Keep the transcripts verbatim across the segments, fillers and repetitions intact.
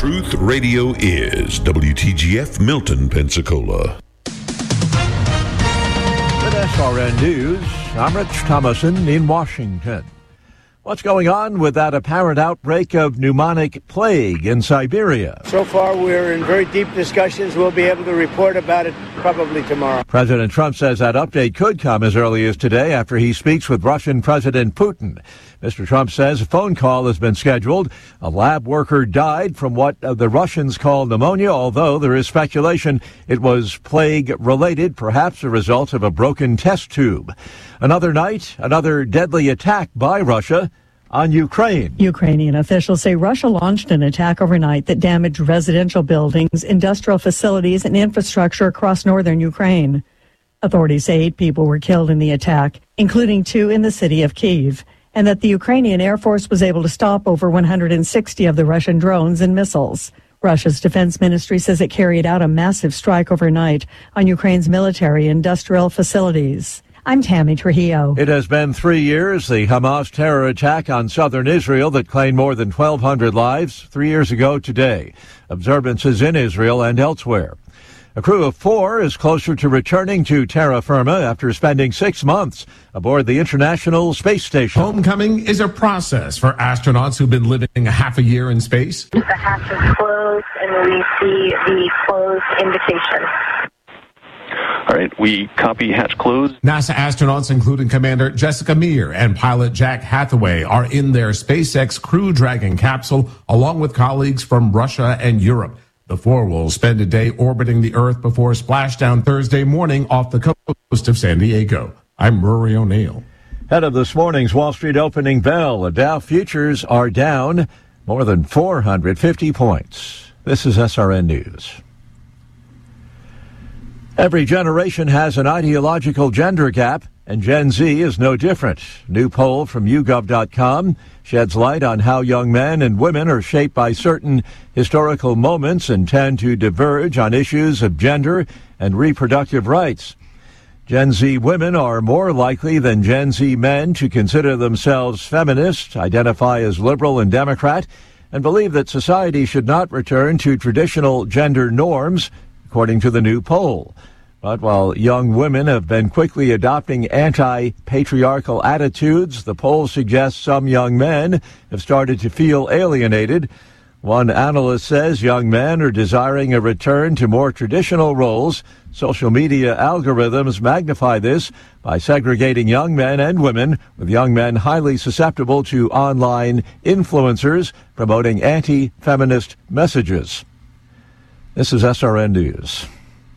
Truth Radio is W T G F Milton, Pensacola. With S R N News, I'm Rich Thomason in Washington. What's going on with that apparent outbreak of pneumonic plague in Siberia? So far, we're in very deep discussions. We'll be able to report about it probably tomorrow. President Trump says that update could come as early as today after he speaks with Russian President Putin. Mister Trump says a phone call has been scheduled. A lab worker died from what the Russians call pneumonia, although there is speculation it was plague-related, perhaps a result of a broken test tube. Another night, another deadly attack by Russia on Ukraine. Ukrainian officials say Russia launched an attack overnight that damaged residential buildings, industrial facilities, and infrastructure across northern Ukraine. Authorities say eight people were killed in the attack, including two in the city of Kyiv, and that the Ukrainian Air Force was able to stop over one hundred sixty of the Russian drones and missiles. Russia's defense ministry says it carried out a massive strike overnight on Ukraine's military industrial facilities. I'm Tammy Trujillo. It has been three years, the Hamas terror attack on southern Israel that claimed more than twelve hundred lives, three years ago today. Observances in Israel and elsewhere. A crew of four is closer to returning to terra firma after spending six months aboard the International Space Station. Homecoming is a process for astronauts who've been living a half a year in space. The hatch is closed and we see the closed indication. All right, we copy hatch closed. NASA astronauts, including Commander Jessica Meir and pilot Jack Hathaway, are in their SpaceX Crew Dragon capsule, along with colleagues from Russia and Europe. The four will spend a day orbiting the Earth before splashdown Thursday morning off the coast of San Diego. I'm Rory O'Neill. Head of this morning's Wall Street opening bell, the Dow futures are down more than four hundred fifty points. This is S R N News. Every generation has an ideological gender gap, and Gen Z is no different. New poll from you gov dot com sheds light on how young men and women are shaped by certain historical moments and tend to diverge on issues of gender and reproductive rights. Gen Z women are more likely than Gen Z men to consider themselves feminist, identify as liberal and Democrat, and believe that society should not return to traditional gender norms, according to the new poll. But while young women have been quickly adopting anti-patriarchal attitudes, the poll suggests some young men have started to feel alienated. One analyst says young men are desiring a return to more traditional roles. Social media algorithms magnify this by segregating young men and women, with young men highly susceptible to online influencers promoting anti-feminist messages. This is S R N News.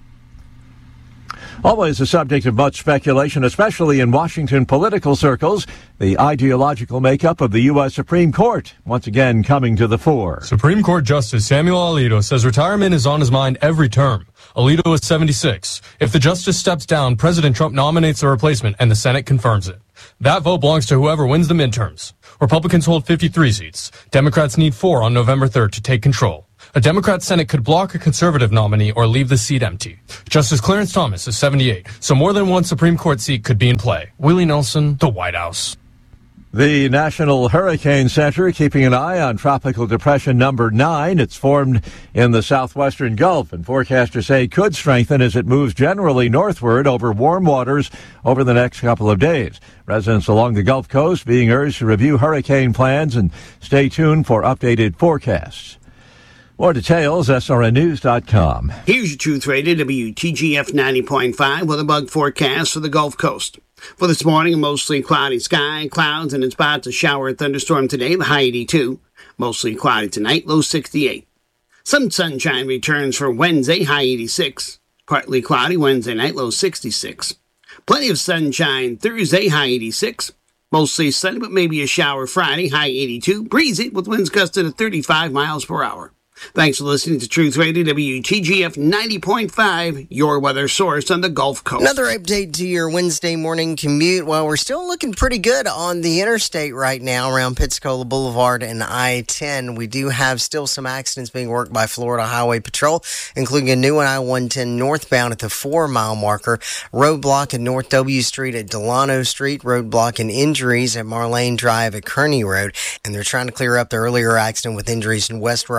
Always the subject of much speculation, especially in Washington political circles, the ideological makeup of the U S Supreme Court, once again coming to the fore. Supreme Court Justice Samuel Alito says retirement is on his mind every term. Alito is seventy-six. If the justice steps down, President Trump nominates a replacement and the Senate confirms it. That vote belongs to whoever wins the midterms. Republicans hold fifty-three seats. Democrats need four on November third to take control. A Democrat Senate could block a conservative nominee or leave the seat empty. Justice Clarence Thomas is seventy-eight, so more than one Supreme Court seat could be in play. Willie Nelson, the White House. The National Hurricane Center keeping an eye on tropical depression number nine. It's formed in the southwestern Gulf, and forecasters say it could strengthen as it moves generally northward over warm waters over the next couple of days. Residents along the Gulf Coast being urged to review hurricane plans and stay tuned for updated forecasts. More details, S R N news dot com. Here's your Truth Radio, W T G F ninety point five, with a bug forecast for the Gulf Coast. For this morning, a mostly cloudy sky, clouds, and in spots a shower and thunderstorm today, the high eighty-two. Mostly cloudy tonight, low sixty-eight. Some sunshine returns for Wednesday, high eighty-six. Partly cloudy Wednesday night, low sixty-six. Plenty of sunshine Thursday, high eighty-six. Mostly sunny, but maybe a shower Friday, high eighty-two. Breezy with winds gusted at thirty-five miles per hour. Thanks for listening to Truth Radio, W T G F ninety point five, your weather source on the Gulf Coast. Another update to your Wednesday morning commute. Well, we're still looking pretty good on the interstate right now around Pensacola Boulevard and I ten. We do have still some accidents being worked by Florida Highway Patrol, including a new one I one ten northbound at the four-mile marker, roadblock at North W Street at Delano Street, roadblock and injuries at Marlane Drive at Kearney Road, and they're trying to clear up the earlier accident with injuries in West Roberts at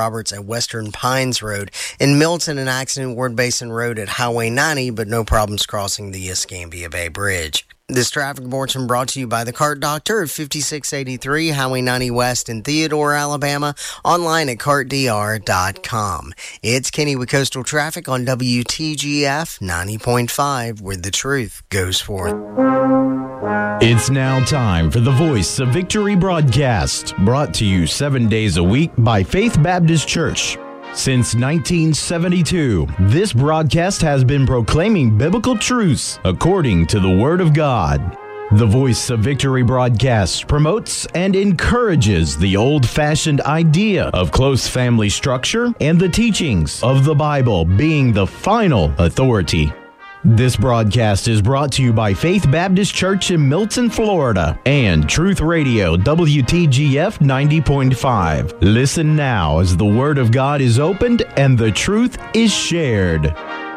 Western Pines Road. In Milton, an accident, Ward Basin Road at Highway ninety, but no problems crossing the Escambia Bay Bridge. This traffic bulletin brought to you by the Cart Doctor at fifty-six eighty-three Highway ninety West in Theodore, Alabama. Online at cart d r dot com. It's Kenny with Coastal Traffic on W T G F ninety point five, where the truth goes forth. It's now time for the Voice of Victory broadcast, brought to you seven days a week by Faith Baptist Church. Since nineteen seventy-two, this broadcast has been proclaiming biblical truths according to the Word of God. The Voice of Victory broadcast promotes and encourages the old-fashioned idea of close family structure and the teachings of the Bible being the final authority. This broadcast is brought to you by Faith Baptist Church in Milton, Florida, and Truth Radio W T G F ninety point five. Listen now as the Word of God is opened and the truth is shared.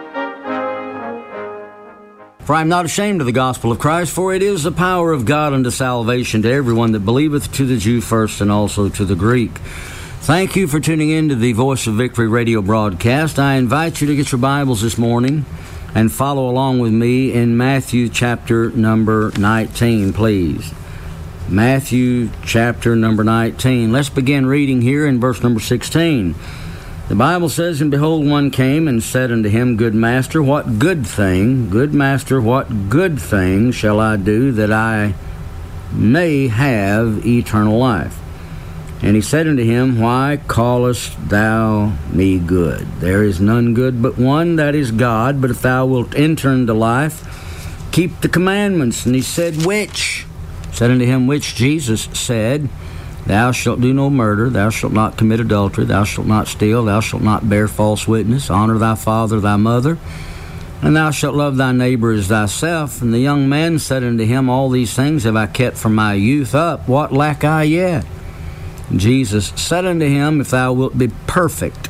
For I am not ashamed of the gospel of Christ, for it is the power of God unto salvation to everyone that believeth, to the Jew first and also to the Greek. Thank you for tuning in to the Voice of Victory radio broadcast. I invite you to get your Bibles this morning and follow along with me in Matthew chapter number nineteen, please. Matthew chapter number nineteen. Let's begin reading here in verse number sixteen. The Bible says, And behold, one came and said unto him, Good master, what good thing, good master, what good thing shall I do that I may have eternal life? And he said unto him, Why callest thou me good? There is none good but one, that is God. But if thou wilt enter into life, keep the commandments. And he said, Which? Said unto him, Which? Jesus said, Thou shalt do no murder, thou shalt not commit adultery, thou shalt not steal, thou shalt not bear false witness, honor thy father, thy mother, and thou shalt love thy neighbor as thyself. And the young man said unto him, All these things have I kept from my youth up. What lack I yet? Jesus said unto him, If thou wilt be perfect,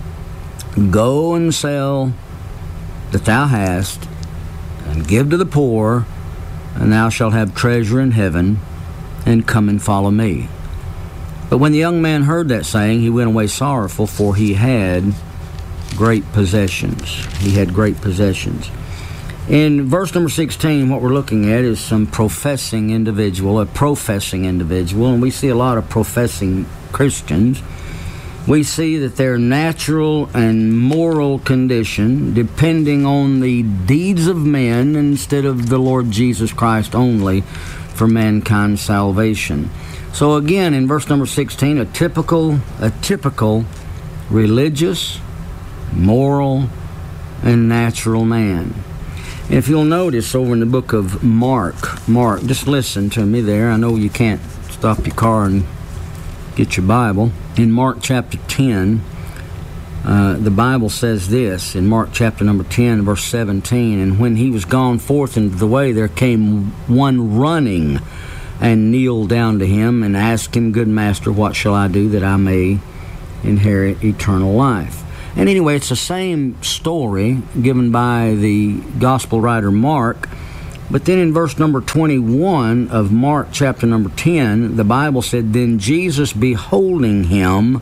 go and sell that thou hast, and give to the poor, and thou shalt have treasure in heaven, and come and follow me. But when the young man heard that saying, he went away sorrowful, for he had great possessions. He had great possessions. In verse number sixteen, what we're looking at is some professing individual, a professing individual, and we see a lot of professing Christians. We see that their natural and moral condition, depending on the deeds of men instead of the Lord Jesus Christ only, for mankind's salvation. So again, in verse number sixteen, a typical, a typical religious, moral, and natural man. If you'll notice over in the book of Mark, Mark, just listen to me there. I know you can't stop your car and get your Bible. In Mark chapter ten, uh, the Bible says this, in Mark chapter number ten, verse seventeen, And when he was gone forth into the way, there came one running, and kneeled down to him, and asked him, Good master, what shall I do that I may inherit eternal life? And anyway, it's the same story given by the gospel writer Mark. But then in verse number twenty-one of Mark chapter number ten, the Bible said, Then Jesus, beholding him,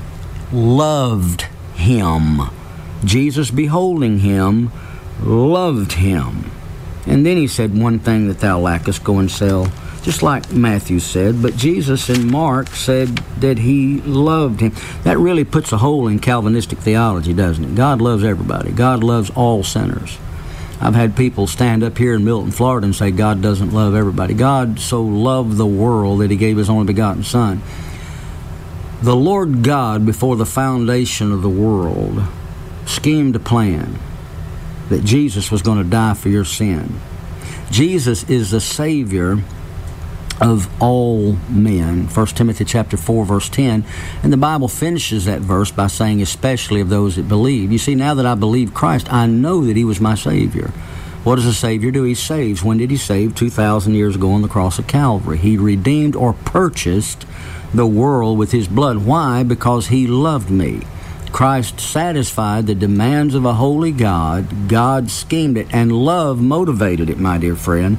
loved him. Jesus, beholding him, loved him. And then he said, One thing that thou lackest, go and sell. Just like Matthew said, but Jesus in Mark said that he loved him. That really puts a hole in Calvinistic theology, doesn't it? God loves everybody. God loves all sinners. I've had people stand up here in Milton, Florida and say God doesn't love everybody. God so loved the world that he gave his only begotten Son. The Lord God, before the foundation of the world, schemed a plan that Jesus was going to die for your sin. Jesus is the Savior of all men. First Timothy chapter four, verse ten. And the Bible finishes that verse by saying, especially of those that believe. You see, now that I believe Christ, I know that he was my Savior. What does a Savior do? He saves. When did he save? two thousand years ago on the cross of Calvary. He redeemed or purchased the world with his blood. Why? Because he loved me. Christ satisfied the demands of a holy God. God schemed it, and love motivated it, my dear friend.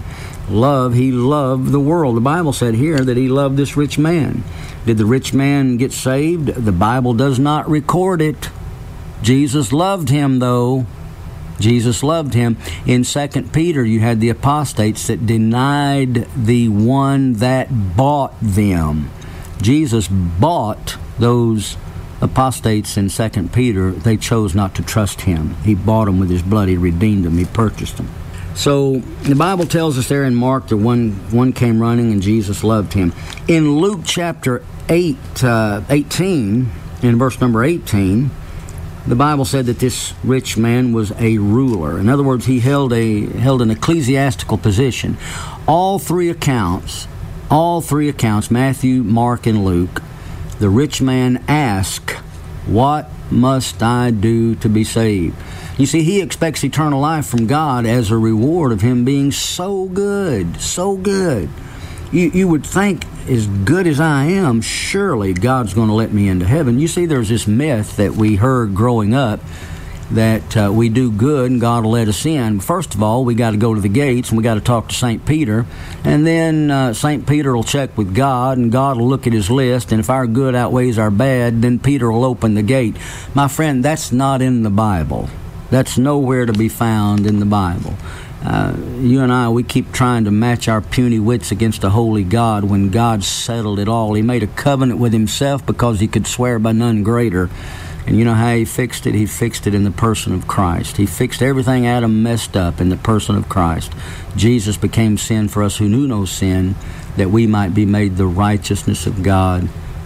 love, he loved the world. The Bible said here that he loved this rich man. Did the rich man get saved? The Bible does not record it. Jesus loved him, though. Jesus loved him. In Second Peter, you had the apostates that denied the one that bought them. Jesus bought those apostates in Second Peter. They chose not to trust him. He bought them with his blood. He redeemed them. He purchased them. So the Bible tells us there in Mark that one, one came running and Jesus loved him. In Luke chapter eight, uh, eighteen, in verse number eighteen, the Bible said that this rich man was a ruler. In other words, he held a held an ecclesiastical position. All three accounts, all three accounts, Matthew, Mark, and Luke, the rich man asked, "What must I do to be saved?" You see, he expects eternal life from God as a reward of him being so good, so good. You, you would think, as good as I am, surely God's going to let me into heaven. You see, there's this myth that we heard growing up that uh, we do good and God will let us in. First of all, we got to go to the gates and we got to talk to Saint Peter. And then uh, Saint Peter will check with God and God will look at his list. And if our good outweighs our bad, then Peter will open the gate. My friend, that's not in the Bible. That's nowhere to be found in the Bible. Uh, you and I, we keep trying to match our puny wits against a holy God when God settled it all. He made a covenant with himself because he could swear by none greater. And you know how he fixed it? He fixed it in the person of Christ. He fixed everything Adam messed up in the person of Christ. Jesus became sin for us who knew no sin, that we might be made the righteousness of God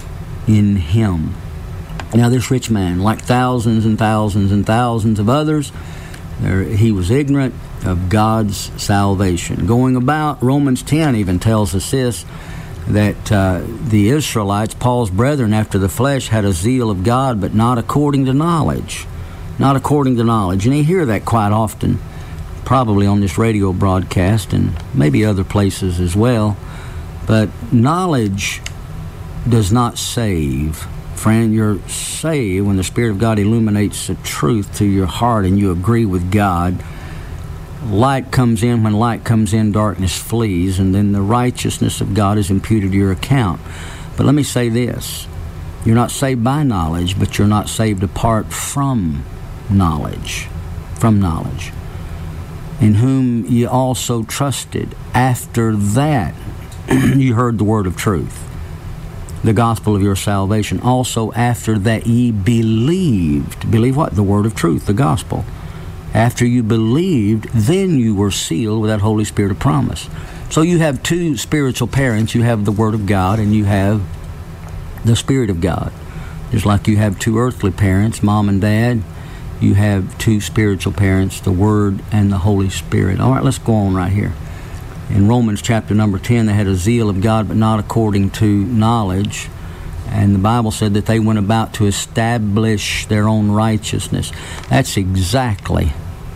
in him. Now this rich man, like thousands and thousands and thousands of others, there, he was ignorant of God's salvation. Going about, Romans ten even tells us this, that uh, the Israelites, Paul's brethren after the flesh, had a zeal of God, but not according to knowledge. Not according to knowledge. And you hear that quite often, probably on this radio broadcast and maybe other places as well. But knowledge does not save. Friend, you're saved when the Spirit of God illuminates the truth to your heart and you agree with God. Light comes in. When light comes in, darkness flees, and then the righteousness of God is imputed to your account. But let me say this. You're not saved by knowledge, but you're not saved apart from knowledge. From knowledge. In whom ye also trusted. After that, you heard the word of truth, the gospel of your salvation. Also after that ye believed. Believe what? The word of truth, the gospel. After you believed, then you were sealed with that Holy Spirit of promise. So you have two spiritual parents. You have the Word of God and you have the Spirit of God. Just like you have two earthly parents, mom and dad, you have two spiritual parents, the Word and the Holy Spirit. All right, let's go on right here. In Romans chapter number ten, they had a zeal of God, but not according to knowledge. And the Bible said that they went about to establish their own righteousness. That's exactly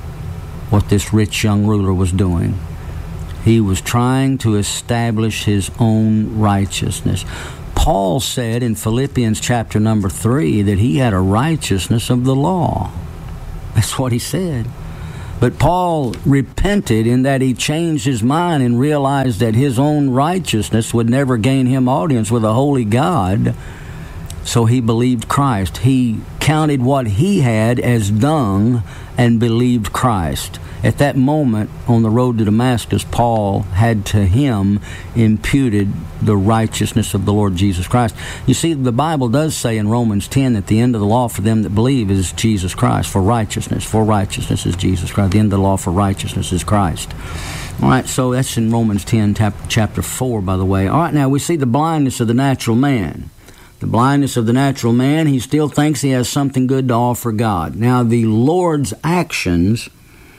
what this rich young ruler was doing. He was trying to establish his own righteousness. Paul said in Philippians chapter number three that he had a righteousness of the law. That's what he said. But Paul repented in that he changed his mind and realized that his own righteousness would never gain him audience with a holy God. So he believed Christ. He counted what he had as dung and believed Christ. At that moment on the road to Damascus, Paul had to him imputed the righteousness of the Lord Jesus Christ. You see, the Bible does say in Romans ten that the end of the law for them that believe is Jesus Christ, for righteousness. For righteousness is Jesus Christ. The end of the law for righteousness is Christ. All right, so that's in Romans ten, chapter four, by the way. All right, now we see the blindness of the natural man. The blindness of the natural man, he still thinks he has something good to offer God. Now, the Lord's actions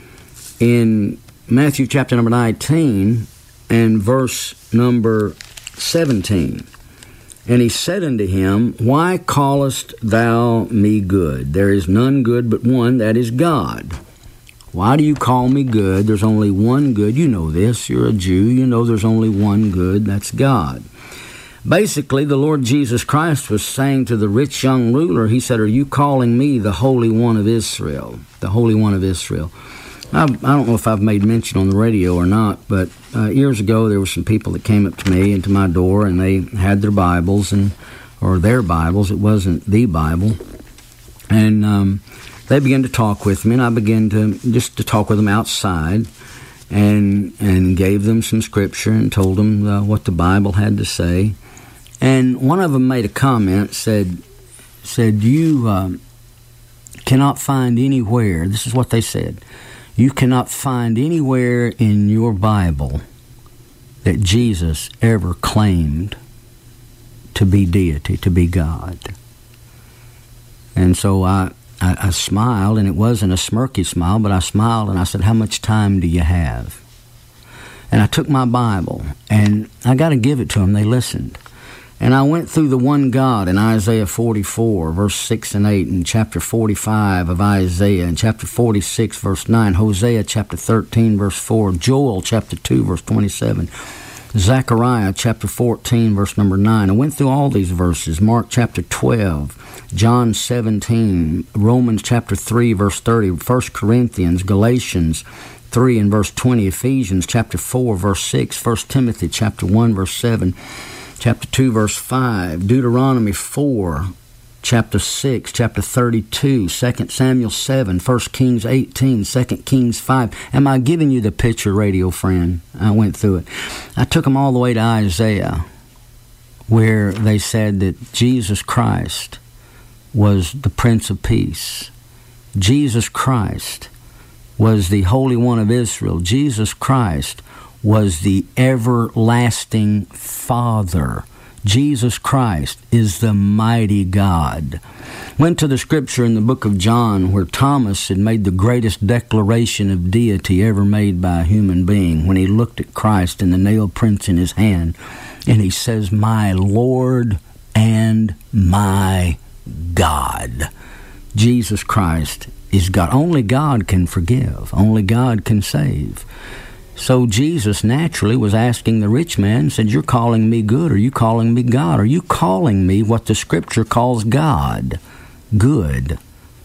in Matthew chapter number nineteen and verse number seventeen. And he said unto him, Why callest thou me good? There is none good but one, that is God. Why do you call me good? There's only one good. You know this. You're a Jew. You know there's only one good. That's God. Basically, the Lord Jesus Christ was saying to the rich young ruler, he said, Are you calling me the Holy One of Israel? The Holy One of Israel. I, I don't know if I've made mention on the radio or not, but uh, years ago there were some people that came up to me and to my door, and they had their Bibles, and or their Bibles. It wasn't the Bible. And um, they began to talk with me, and I began to just to talk with them outside, and and gave them some scripture and told them uh, what the Bible had to say. And one of them made a comment, said, said you uh, cannot find anywhere, this is what they said, you cannot find anywhere in your Bible that Jesus ever claimed to be deity, to be God. And so I, I, I smiled, and it wasn't a smirky smile, but I smiled and I said, how much time do you have? And I took my Bible, and I got to give it to them. They listened. And I went through the one God in Isaiah forty-four, verse six and eight, and chapter forty-five of Isaiah, and chapter forty-six, verse nine, Hosea chapter thirteen, verse four, Joel chapter two, verse twenty-seven, Zechariah chapter fourteen, verse number nine. I went through all these verses, Mark chapter twelve, John seventeen, Romans chapter three, verse thirty, First Corinthians, Galatians three and verse twenty, Ephesians chapter four, verse six, First Timothy chapter one, verse seven, chapter two, verse five, Deuteronomy four, chapter six, chapter thirty-two, Second Samuel seven, First Kings eighteen, Second Kings five. Am I giving you the picture, radio friend? I went through it. I took them all the way to Isaiah, where they said that Jesus Christ was the Prince of Peace. Jesus Christ was the Holy One of Israel. Jesus Christ was the everlasting Father. Jesus Christ is the mighty God. Went to the scripture in the book of John where Thomas had made the greatest declaration of deity ever made by a human being when he looked at Christ and the nail prints in his hand, and he says, my Lord and my God. Jesus Christ is God. Only God can forgive. Only God can save. So Jesus naturally was asking the rich man, said, you're calling me good. Are you calling me God? Are you calling me what the scripture calls God? Good.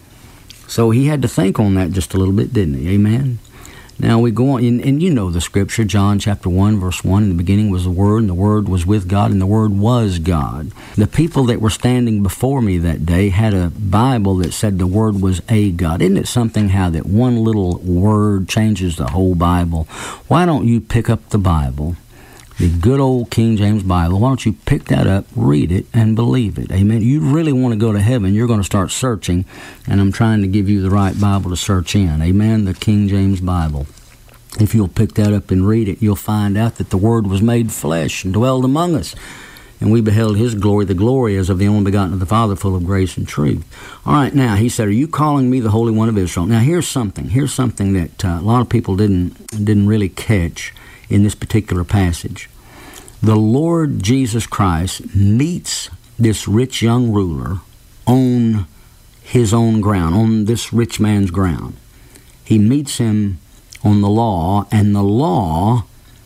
So he had to think on that just a little bit, didn't he? Amen? Now we go on, and, and you know the scripture, John chapter one, verse one, in the beginning was the Word, and the Word was with God, and the Word was God. The people that were standing before me that day had a Bible that said the Word was a God. Isn't it something how that one little word changes the whole Bible? Why don't you pick up the Bible, the good old King James Bible? Why don't you pick that up, read it, and believe it? Amen. You really want to go to heaven, you're going to start searching, and I'm trying to give you the right Bible to search in. Amen. The King James Bible. If you'll pick that up and read it, you'll find out that the Word was made flesh and dwelled among us. And we beheld His glory, the glory as of the only begotten of the Father, full of grace and truth. All right, now, he said, are you calling me the Holy One of Israel? Now, here's something. Here's something that uh, a lot of people didn't didn't really catch in this particular passage. The Lord Jesus Christ meets this rich young ruler on his own ground, on this rich man's ground. He meets him on the law, and the law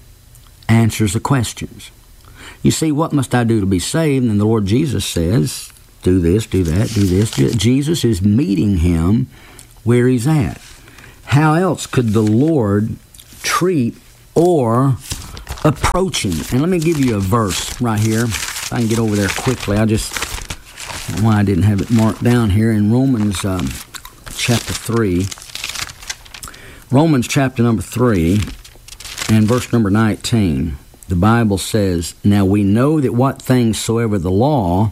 answers the questions. You see, what must I do to be saved? And the Lord Jesus says, do this, do that, do this. Jesus is meeting him where he's at. How else could the Lord treat or approach him? And let me give you a verse right here. If I can get over there quickly. I just, I don't know why I didn't have it marked down here. In Romans um, chapter three, Romans chapter number three and verse number nineteen, the Bible says, now we know that what things soever the law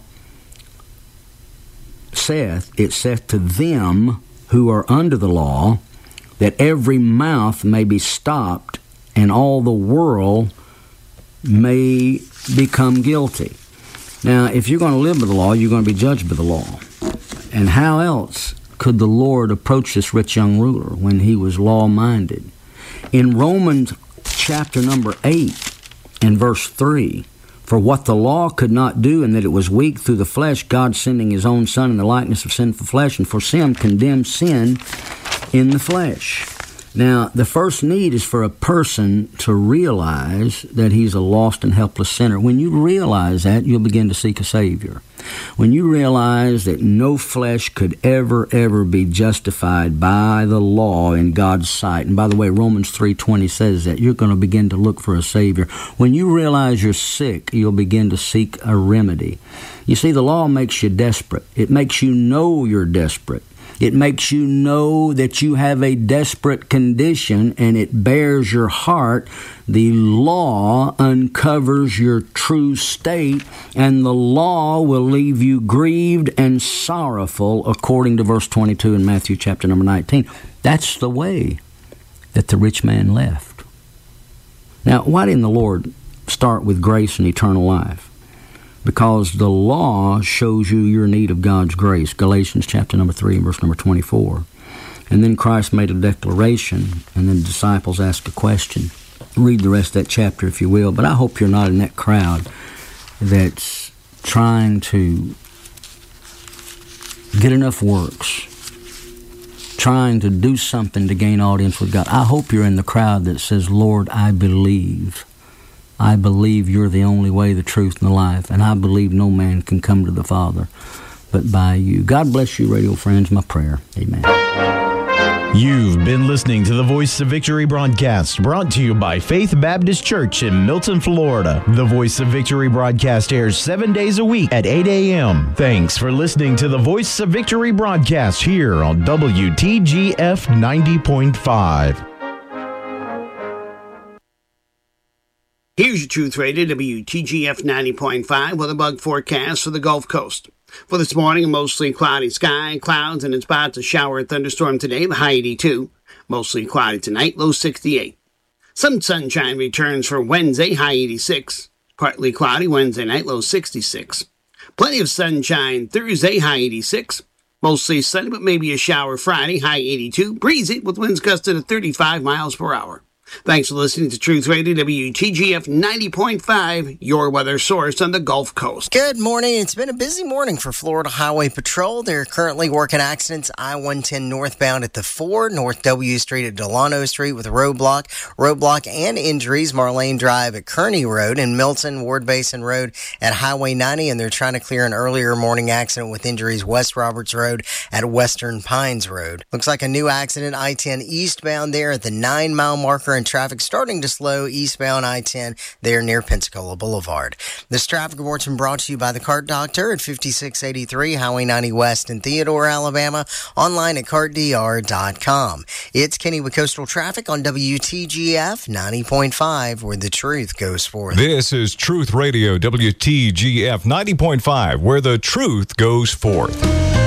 saith, it saith to them who are under the law, that every mouth may be stopped, and all the world may become guilty. Now, if you're going to live by the law, you're going to be judged by the law. And how else could the Lord approach this rich young ruler when he was law-minded? In Romans chapter number eight and verse three, for what the law could not do, in that it was weak through the flesh, God sending his own Son in the likeness of sinful flesh, and for sin condemned sin in the flesh. Now, the first need is for a person to realize that he's a lost and helpless sinner. When you realize that, you'll begin to seek a Savior. When you realize that no flesh could ever, ever be justified by the law in God's sight, and by the way, Romans three twenty says that, you're going to begin to look for a Savior. When you realize you're sick, you'll begin to seek a remedy. You see, the law makes you desperate. It makes you know you're desperate. It makes you know that you have a desperate condition, and it bears your heart. The law uncovers your true state, and the law will leave you grieved and sorrowful, according to verse twenty-two in Matthew chapter number nineteen. That's the way that the rich man left. Now, why didn't the Lord start with grace and eternal life? Because the law shows you your need of God's grace. Galatians chapter number three and verse number twenty-four. And then Christ made a declaration, and then the disciples asked a question. Read the rest of that chapter if you will, but I hope you're not in that crowd that's trying to get enough works, trying to do something to gain audience with God. I hope you're in the crowd that says, Lord, I believe. I believe you're the only way, the truth, and the life, and I believe no man can come to the Father but by you. God bless you, radio friends. My prayer. Amen. You've been listening to the Voice of Victory broadcast, brought to you by Faith Baptist Church in Milton, Florida. The Voice of Victory broadcast airs seven days a week at eight a.m. Thanks for listening to the Voice of Victory broadcast here on W T G F ninety point five. Here's your Truth Radio, W T G F ninety point five, with a bug forecast for the Gulf Coast. For this morning, a mostly cloudy sky, clouds, and in spots a shower or thunderstorm today, the high eighty-two. Mostly cloudy tonight, low sixty-eight. Some sunshine returns for Wednesday, high eighty-six. Partly cloudy Wednesday night, low sixty-six. Plenty of sunshine Thursday, high eighty-six. Mostly sunny, but maybe a shower Friday, high eighty-two. Breezy with winds gusted at thirty-five miles per hour. Thanks for listening to Truth Radio, W T G F ninety point five, your weather source on the Gulf Coast. Good morning. It's been a busy morning for Florida Highway Patrol. They're currently working accidents I one ten northbound at the Ford, North W Street at Delano Street with a roadblock, roadblock and injuries, Marlane Drive at Kearney Road, and Milton, Ward Basin Road at Highway ninety, and they're trying to clear an earlier morning accident with injuries West Roberts Road at Western Pines Road. Looks like a new accident I ten eastbound there at the nine mile marker, and traffic starting to slow eastbound I ten there near Pensacola Boulevard. This traffic report's been brought to you by the Cart Doctor at fifty-six eighty-three Highway ninety West in Theodore, Alabama, online at cart d r dot com. It's Kenny with Coastal Traffic on W T G F ninety point five, where the truth goes forth. This is Truth Radio, W T G F ninety point five, where the truth goes forth.